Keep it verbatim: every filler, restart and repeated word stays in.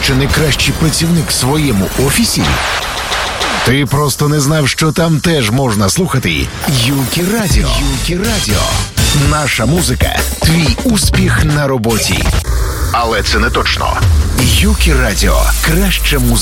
ще не кращий працівник в своєму офісі? Ти просто не знав, що там теж можна слухати Юкі Радіо. Юкі Радіо. Наша музика – твій успіх на роботі. Але це не точно. Юкі Радіо. Краща музика.